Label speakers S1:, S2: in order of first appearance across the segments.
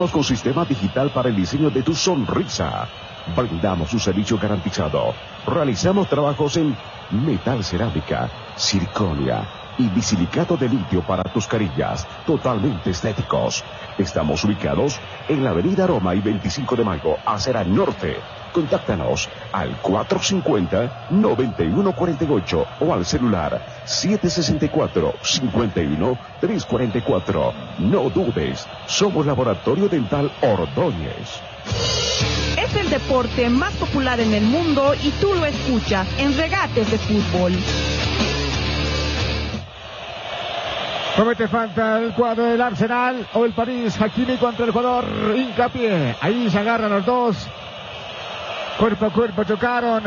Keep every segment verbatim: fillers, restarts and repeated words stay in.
S1: con sistema digital para el diseño de tu sonrisa. Brindamos un servicio garantizado. Realizamos trabajos en metal cerámica, circonia y bisilicato de litio para tus carillas, totalmente estéticos. Estamos ubicados en la avenida Roma y veinticinco de mayo, acera norte. Contáctanos al cuatro cinco cero, nueve uno cuatro ocho o al celular siete seis cuatro, cinco uno, tres cuatro cuatro. No dudes, somos Laboratorio Dental Ordóñez.
S2: Es el deporte más popular en el mundo y tú lo escuchas en Regates de Fútbol.
S3: Comete falta el cuadro del Arsenal o el París. Hakimi contra el jugador Hincapié. Ahí se agarran los dos. Cuerpo a cuerpo chocaron.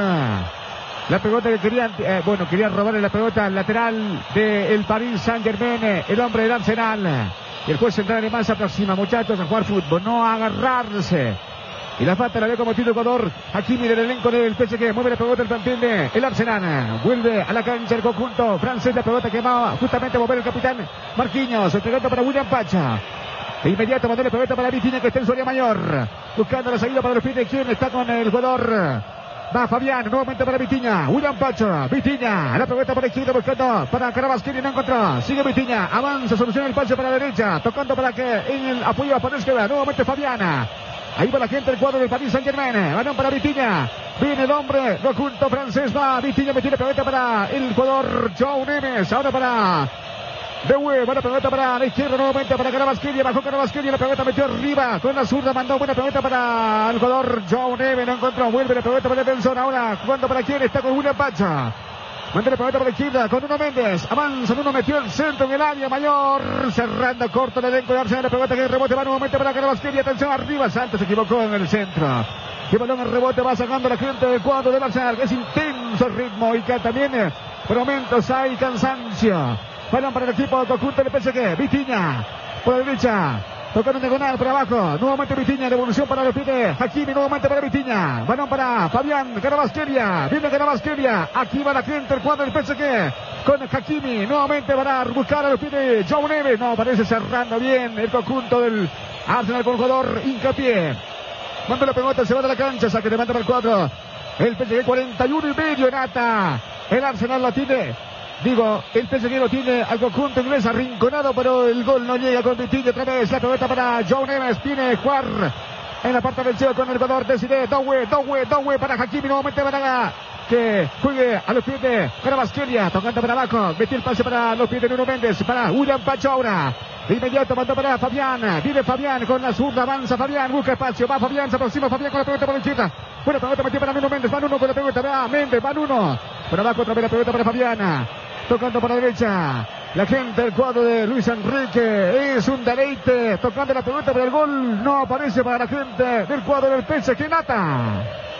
S3: La pelota que querían, eh, bueno, querían robarle la pelota al lateral del Paris Saint-Germain, el hombre del Arsenal. Y el juez central además se aproxima, muchachos, a jugar fútbol, no a agarrarse. Y la falta la ve cometido el jugador Hakimi del elenco del P S G. Mueve la pelota el plantel de el Arsenal. Vuelve a la cancha el conjunto francés. La pelota que va justamente a mover el capitán Marquinhos. Entregando para William Pacha. De inmediato mandó la pelota para Vitinha, que está en su área mayor. Buscando la salida para los pies de quien está con el jugador. Va Fabián, nuevamente para Vitinha. William Pacha, Vitinha. La pelota para la izquierda buscando para Carabasquini, no encontró. Sigue Vitinha, avanza, soluciona el pase para la derecha. Tocando para que en el apoyo para la izquierda. Nuevamente Fabiana. Ahí va la gente del cuadro del Paris Saint-Germain. Balón para Vitinha. Viene el hombre. Conjunto francés. Va Vitinha. Metió la pelota para el jugador João Neves. Ahora para De Hue. Buena pelota para la izquierda. Nuevamente para Carabasquini. Bajó Carabasquini. La pelota metió arriba. Con la zurda mandó buena pelota para el jugador João Neves. No encontró. Vuelve la pelota para Benson. Ahora jugando para quién. Está con William Pacha. Manda la pelota para la izquierda con Nuno Méndez. Avanza, Nuno metió el centro en el área mayor. Cerrando corto el elenco de Arsenal. La pelota que rebote va nuevamente para Carabasquini. Atención arriba. Santos se equivocó en el centro. El balón al rebote va sacando la gente del cuadro de Arsenal. Es intenso el ritmo y que también por momentos hay cansancio. Balón para el equipo del conjunto del P S G. Vitinha por la derecha. Tocando en diagonal por abajo. Nuevamente Vitinha. Devolución para los pies de Hakimi. Nuevamente para Vitinha. Balón para Fabián Carabasquelia. Viene Carabasquelia. Aquí va la gente. El cuadro del P S G. Con Hakimi. Nuevamente para buscar a los pies de João Neves. No, parece cerrando bien el conjunto del Arsenal con el jugador Hincapié. Manda la pelota. Se va de la cancha. Saque de manda para el cuadro. El P S G cuarenta y uno y medio Nata. El Arsenal la tiene. Digo, el P S G lo tiene al conjunto inglés arrinconado, pero el gol no llega con Vitinha otra vez. La pelota para João Neves. Viene jugar en la parte del cielo con el jugador Desiré. Doué, Doué, Doué para Hakimi. Nuevamente para que juegue a los pies de Carabasquelia. Tocando para abajo. Metió el pase para los pies de Nuno Méndez. Para William Pacha ahora. De inmediato mandó para Fabián. Viene Fabián con la zurda. Avanza Fabián. Busca espacio. Va Fabián. Se aproxima Fabián con la pelota por la izquierda. Buena pelota metió para Nuno Méndez. Va Nuno con la pelota. Va Méndez. Va Nuno. Por abajo otra vez la pelota para Fabián. Tocando para la derecha. La gente del cuadro de Luis Enrique. Es un deleite. Tocando la pelota, pero el gol no aparece para la gente del cuadro del P S G. Nata.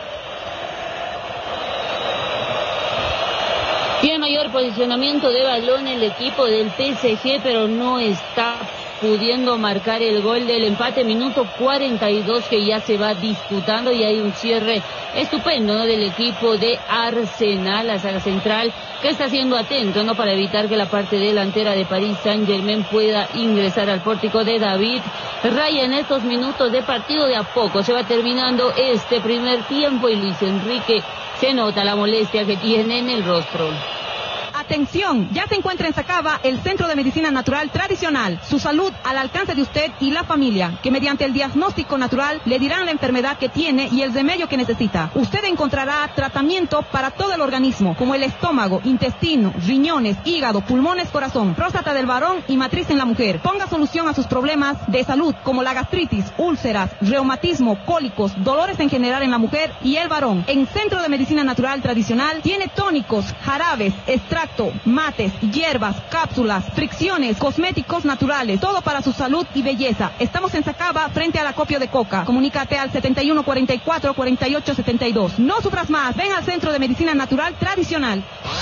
S4: Tiene mayor posicionamiento de balón el equipo del P S G, pero no está pudiendo marcar el gol del empate. Minuto cuarenta y dos que ya se va disputando y hay un cierre estupendo, ¿no?, del equipo de Arsenal, la saga central, que está siendo atento, ¿no?, para evitar que la parte delantera de Paris Saint-Germain pueda ingresar al pórtico de David Raya. En estos minutos de partido, de a poco se va terminando este primer tiempo y Luis Enrique se nota la molestia que tiene en el rostro.
S2: Atención, ya se encuentra en Sacaba el Centro de Medicina Natural Tradicional. Su salud al alcance de usted y la familia, que mediante el diagnóstico natural le dirán la enfermedad que tiene y el remedio que necesita. Usted encontrará tratamiento para todo el organismo, como el estómago, intestino, riñones, hígado, pulmones, corazón, próstata del varón y matriz en la mujer. Ponga solución a sus problemas de salud, como la gastritis, úlceras, reumatismo, cólicos, dolores en general en la mujer y el varón. En Centro de Medicina Natural Tradicional tiene tónicos, jarabes, extractos, mates, hierbas, cápsulas, fricciones, cosméticos naturales, todo para su salud y belleza. Estamos en Sacaba, frente al acopio de Coca. Comunícate al setenta y uno cuarenta y cuatro cuarenta y ocho setenta y dos. No sufras más, ven al Centro de Medicina Natural Tradicional.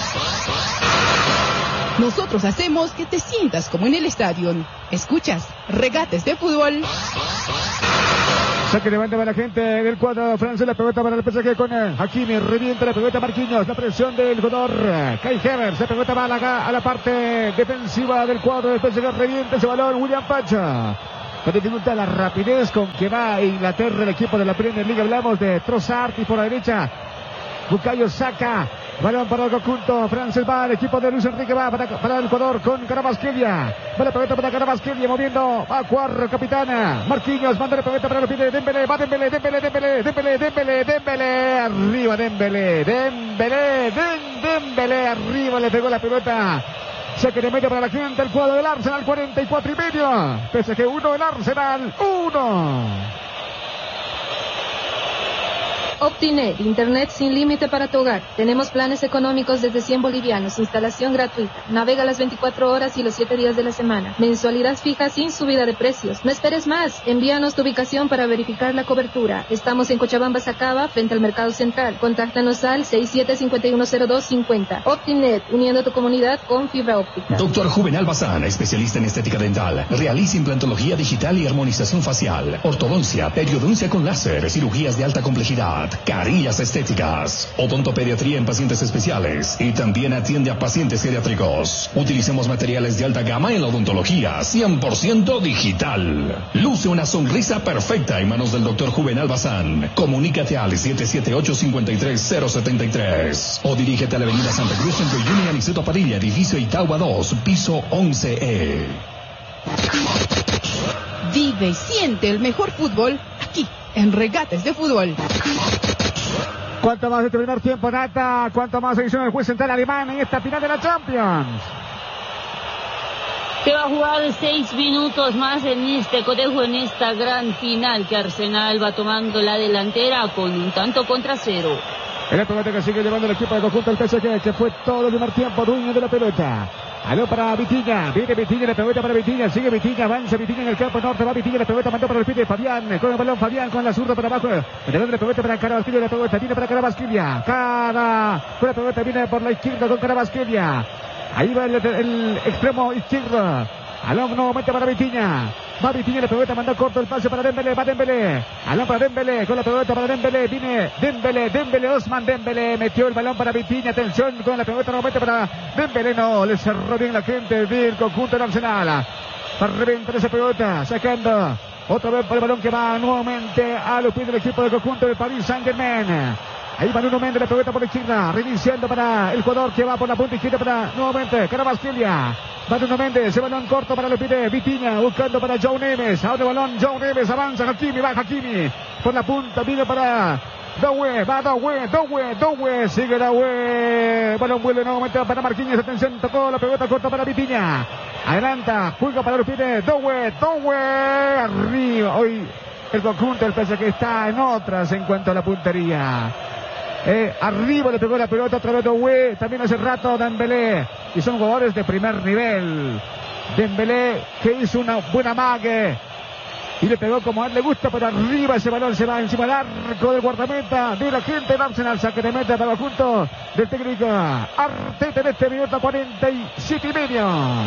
S5: Nosotros hacemos que te sientas como en el estadio. Escuchas Regates de Fútbol.
S3: Saque levanta para la gente del cuadro francés. La pelota para el P S G con Hakimi. Revienta la pelota Marquinhos. La presión del jugador Kai Havertz. La pelota va a la, a la parte defensiva del cuadro del P S G. Revienta ese balón William Pacha. con dificultad la rapidez con que va Inglaterra, el equipo de la Premier League. Hablamos de Trossard y por la derecha Bukayo Saka. Balón para el conjunto francés, va el equipo de Luis Enrique, va para, para el Ecuador con Carabasquelia. Va la pelota para Carabasquelia, moviendo a Cuarro, capitana. Marquinhos, manda la pelota para el pie de Dembélé, va Dembélé, Dembélé, Dembélé, Dembélé, Dembélé, Dembélé, arriba Dembélé, Dembélé, Dembélé, arriba le pegó la pelota. Saque de medio para la gente, el cuadro del Arsenal, cuarenta y cuatro y medio. P S G uno, el Arsenal uno.
S6: Optinet, internet sin límite para tu hogar. Tenemos planes económicos desde cien bolivianos, instalación gratuita. Navega las veinticuatro horas y los siete días de la semana. Mensualidad fija sin subida de precios. No esperes más. Envíanos tu ubicación para verificar la cobertura. Estamos en Cochabamba, Sacaba, frente al Mercado Central. Contáctanos al seis siete cinco uno cero dos cinco cero. Optinet, uniendo tu comunidad con fibra óptica.
S7: Doctor Juvenal Bazán, especialista en estética dental. Realiza implantología digital y armonización facial. Ortodoncia, periodoncia con láser, cirugías de alta complejidad, carillas estéticas, odontopediatría en pacientes especiales y también atiende a pacientes geriátricos. Utilicemos materiales de alta gama en la odontología, cien por ciento digital. Luce una sonrisa perfecta en manos del doctor Juvenal Bazán. Comunícate al siete siete ocho, cinco tres cero siete tres o dirígete a la avenida Santa Cruz entre Junior Aniceto Padilla, edificio Itagua dos, piso once E.
S5: Vive y siente el mejor fútbol aquí, en Regates de Fútbol.
S3: ¿Cuánto más de terminar tiempo, Nata? ¿Cuánto más se hizo el juez central alemán en esta final de la Champions?
S4: Se va a jugar seis minutos más en este cotejo, en esta gran final que Arsenal va tomando la delantera con un tanto contra cero.
S3: El pelota que sigue llevando el equipo de conjunto del P S G, que fue todo el primer tiempo dueño de la pelota. Aló para Vitinha, viene Vitinha, la pelota para Vitinha, sigue Vitinha, avanza Vitinha en el campo norte, va Vitinha, la pelota mandó para el pie de Fabián, con el balón Fabián, con la zurda para abajo, le la pelota para Carabasquilla, la pelota viene para Carabasquilla, Cara, con la pelota viene por la izquierda con Carabasquilla, ahí va el, el extremo izquierdo, aló nuevamente para Vitinha. Va Vitinha, la pelota, mandó corto el pase para Dembélé, va Dembélé, balón para Dembélé, con la pelota para Dembélé, viene Dembélé, Dembélé, Osman Dembélé, metió el balón para Vitinha, atención con la pelota nuevamente para Dembélé, no, le cerró bien la gente del conjunto de Arsenal, para reventar esa pelota, sacando otra vez por el balón que va nuevamente a los pies del equipo del conjunto de Paris Saint-Germain. Ahí va Nuno Méndez, la pelota por la izquierda, reiniciando para el jugador que va por la punta izquierda para nuevamente Carabasquilla. Va Nuno Méndez, el balón corto para los pies de Vitinha, buscando para Joe Neves. Ahora el balón, Joe Neves, avanza Hakimi, va Hakimi por la punta, viene para Doué, va Doué, Doué, Doué, sigue Doué. Balón vuelve nuevamente para Marquinhos, atención, tocó la pelota corta para Vitinha. Adelanta, juega para los pies de Doué, Doué, arriba. Hoy el conjunto del P S G está en otras en cuanto a la puntería. Eh, arriba le pegó la pelota otra vez Doué, también hace rato Dembélé, y son jugadores de primer nivel. Dembélé que hizo una buena mague y le pegó como a él le gusta, pero arriba ese balón se va encima del arco del guardameta de la gente del Arsenal. Saque de meta para el conjunto del técnico Arteta en este minuto cuarenta y siete y medio.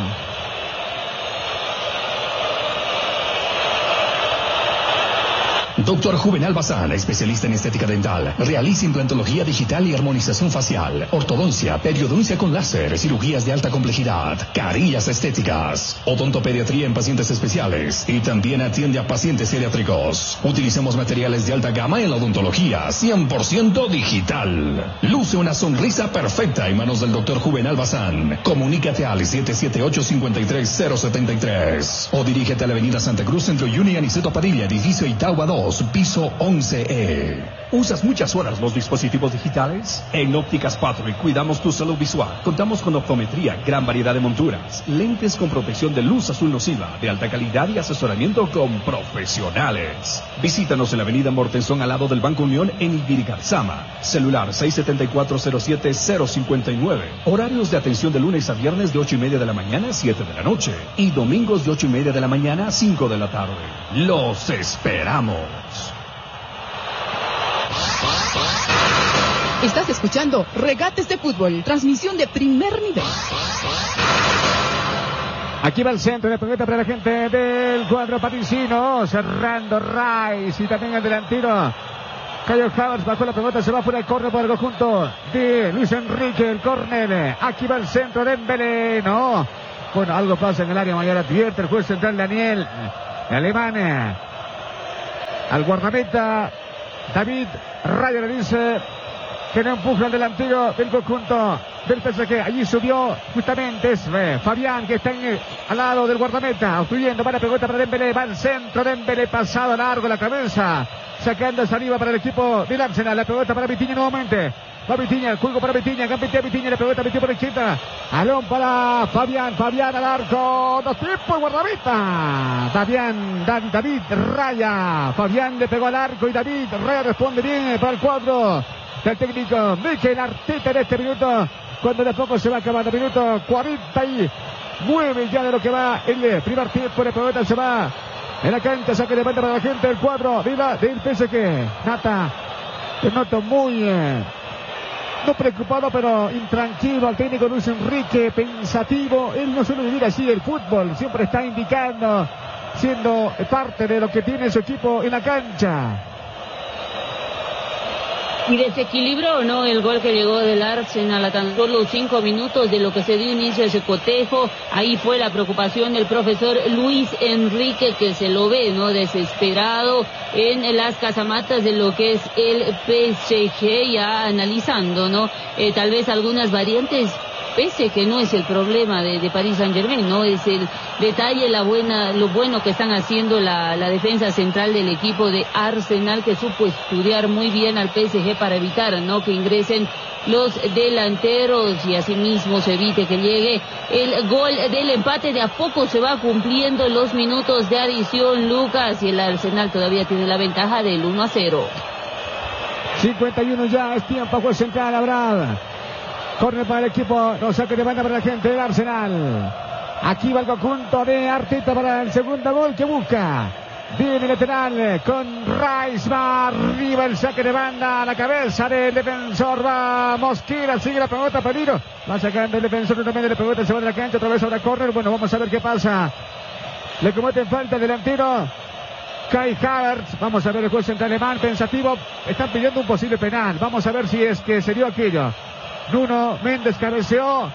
S7: Doctor Juvenal Bazán, especialista en estética dental. Realiza implantología digital y armonización facial, ortodoncia, periodoncia con láser, cirugías de alta complejidad, carillas estéticas, odontopediatría en pacientes especiales y también atiende a pacientes geriátricos. Utilicemos materiales de alta gama en la odontología, cien por ciento digital. Luce una sonrisa perfecta en manos del doctor Juvenal Bazán. Comunícate al siete siete ocho, cinco tres cero siete tres o dirígete a la avenida Santa Cruz entre Junior y Aniceto Padilla, edificio Itagua dos, piso once E.
S8: ¿Usas muchas horas los dispositivos digitales? En Ópticas Patrick cuidamos tu salud visual. Contamos con optometría, gran variedad de monturas, lentes con protección de luz azul nociva, de alta calidad y asesoramiento con profesionales. Visítanos en la avenida Mortenzón al lado del Banco Unión en Ibirgarzama. Celular seis siete cuatro cero siete cero cinco nueve. Horarios de atención de lunes a viernes de ocho y media de la mañana a siete de la noche. Y domingos de ocho y media de la mañana a cinco de la tarde. ¡Los esperamos!
S5: Estás escuchando Regates de Fútbol, transmisión de primer nivel.
S3: Aquí va el centro de pelota para la gente del cuadro parisino, cerrando Rice y también el delantero Kai Havertz bajó la pelota, se va fuera del córner por el conjunto de Luis Enrique, el córner. Aquí va el centro de Dembélé, no. Bueno, algo pasa en el área mayor, advierte el juez central Daniel. Alemania. Al guardameta David Raya le dice que no empuja el delantero del conjunto del P S G. Allí subió justamente es eh, Fabián, que está en, al lado del guardameta, obstruyendo. Va la pelota para Dembélé, va al centro. Dembélé pasado largo la cabeza, sacando saliva para el equipo del Arsenal. La pelota para Vitinha nuevamente. Va Vitinha, el juego para Vitinha, gambetea Vitinha, la pelota metió por izquierda. Alón para Fabián, Fabián al arco. Dos tiempos, guardameta. Fabián, David Raya. Fabián le pegó al arco y David Raya responde bien para el cuadro del técnico Mikel Arteta en este minuto, cuando de poco se va acabando. Minuto cuarenta y nueve ya de lo que va el primer tiempo. La pelota se va en la cancha, saque de banda para la gente del cuadro de la, del P S G. Nata, te noto muy... Eh, no preocupado, pero intranquilo al técnico Luis Enrique, pensativo. Él no suele vivir así el fútbol, siempre está indicando, siendo parte de lo que tiene su equipo en la cancha.
S4: Y desequilibró, ¿no?, el gol que llegó del Arsenal a tan solo cinco minutos de lo que se dio inicio a ese cotejo. Ahí fue la preocupación del profesor Luis Enrique, que se lo ve, ¿no?, desesperado en las casamatas de lo que es el P S G, ya analizando, ¿no?, eh, tal vez algunas variantes, pese que no es el problema de, de Paris Saint-Germain, no es el detalle, la buena, lo bueno que están haciendo la, la defensa central del equipo de Arsenal, que supo estudiar muy bien al P S G para evitar, ¿no?, que ingresen los delanteros y asimismo se evite que llegue el gol del empate. De a poco se va cumpliendo los minutos de adición, Lucas, y el Arsenal todavía tiene la ventaja del uno a cero.
S3: cincuenta y uno ya, es tiempo, juez central, Abraham. Corre para el equipo, no saque de banda para la gente del Arsenal. Aquí va el conjunto de Arteta para el segundo gol que busca. Viene lateral con Rice, va arriba el saque de banda a la cabeza del defensor. Va Mosquera, sigue la pelota, peligro. Va sacando el defensor también de la pelota, se va de la cancha, otra vez ahora córner. Bueno, vamos a ver qué pasa. Le cometen falta el delantero Kai Havertz. Vamos a ver el juez central alemán, pensativo. Están pidiendo un posible penal. Vamos a ver si es que se dio aquello. Nuno Méndez cabeceó.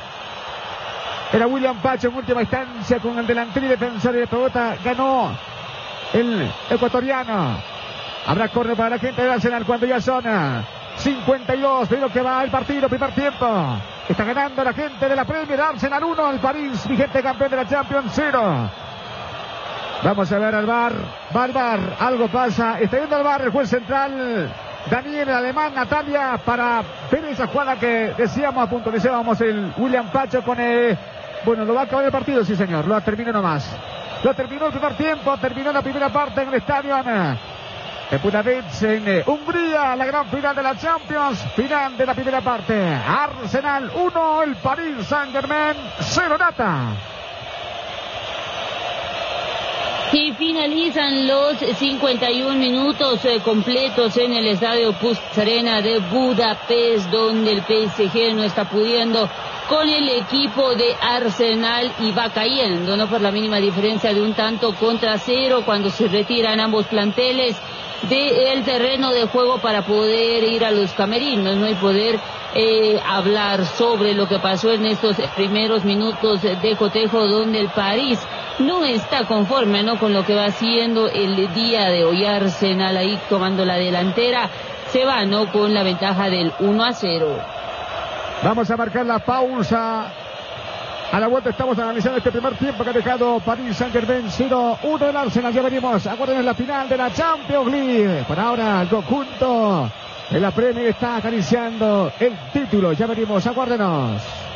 S3: Era William Pacho en última instancia con el delantero y defensor de la pelota. Ganó el ecuatoriano. Habrá corre para la gente de Arsenal cuando ya son cincuenta y dos de lo que va el partido, primer tiempo. Está ganando la gente de la Premier. Arsenal uno, el París, vigente campeón de la Champions cero. Vamos a ver al V A R. Va al V A R. Algo pasa. Está viendo al V A R el juez central Daniel Alemán, Natalia, para ver esa jugada que decíamos, puntualizábamos el William Pacho con el... Bueno, lo va a acabar el partido, sí señor, lo terminó nomás. Lo terminó el primer tiempo, terminó la primera parte en el estadio de Budapest, en Hungría, la gran final de la Champions, final de la primera parte. Arsenal uno, el Paris Saint-Germain cero, Nata.
S4: Y finalizan los cincuenta y un minutos eh, completos en el estadio Puskas Arena de Budapest, donde el P S G no está pudiendo con el equipo de Arsenal y va cayendo, no por la mínima diferencia de un tanto contra cero, cuando se retiran ambos planteles del terreno de juego para poder ir a los camerinos, no, y poder eh, hablar sobre lo que pasó en estos primeros minutos de cotejo, donde el París no está conforme, ¿no?, con lo que va haciendo el día de hoy. Arsenal ahí tomando la delantera, se va, ¿no?, con la ventaja del uno a cero.
S3: Vamos a marcar la pausa. A la vuelta estamos analizando este primer tiempo que ha dejado Paris Saint-Germain cero uno el Arsenal. Ya venimos, aguarden la final de la Champions League. Por ahora el conjunto de la Premier está acariciando el título. Ya venimos, aguárdenos.